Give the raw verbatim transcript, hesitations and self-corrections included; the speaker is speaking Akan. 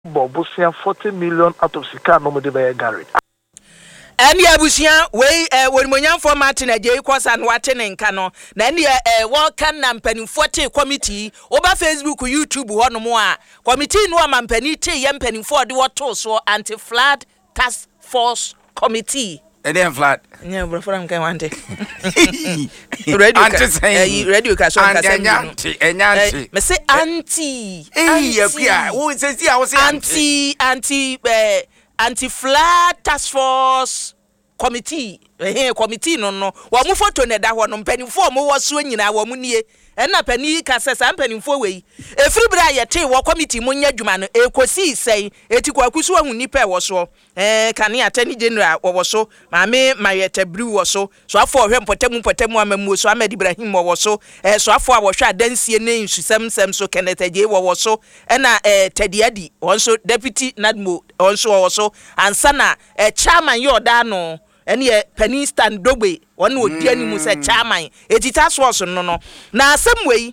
Bobusian forty million out of Sika no de be Gary. Any abusia we when monyan for Martin Ajay kwasa no wate ne nka no na ne eh welcome na mpanimfo te committee oba Facebook YouTube ho no mo a committee no amampani te ye mpanimfo de woto so anti flood task force committee Eden flood nya bro for am kan wante radio eh radio ka so ka say anti enyanti me say anti eh yakua wo say si a wo say anti anti eh anti flood task force committee eh committee no no wo mu photo ne da ho no mpanimfo mo wo so nyina wo mu nie enna pani ka sesa mpanimfo wei efiri bra ye te wo committee mo nya dwuma no ekosi sei eti kwakusu ahu nipa wo so eh kane atani general wo so maame mayete bru wo so so afọ ohwe mpotemu mpotemu amamu so Ahmed Ibrahim wo so eh so afọ a wo hwa adansie ne nsusem sem so Kenneth Ajay wo so enna eh Tediadi won so deputy nadmo won so wo so ansana eh chairman yo da no ene ye Penistan Dogbe won odi animu se chairman etita source no no na asem wei